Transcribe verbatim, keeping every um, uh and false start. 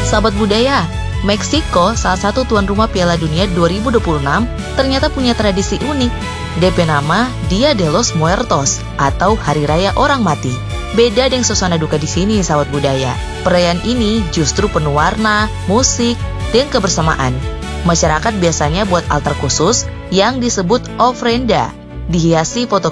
Sahabat budaya, Meksiko, salah satu tuan rumah Piala Dunia dua ribu dua puluh enam, ternyata punya tradisi unik. D P nama Dia de los Muertos atau Hari Raya Orang Mati. Beda dengan suasana duka di sini, sahabat budaya. Perayaan ini justru penuh warna, musik, dan kebersamaan. Masyarakat biasanya buat altar khusus yang disebut ofrenda, dihiasi foto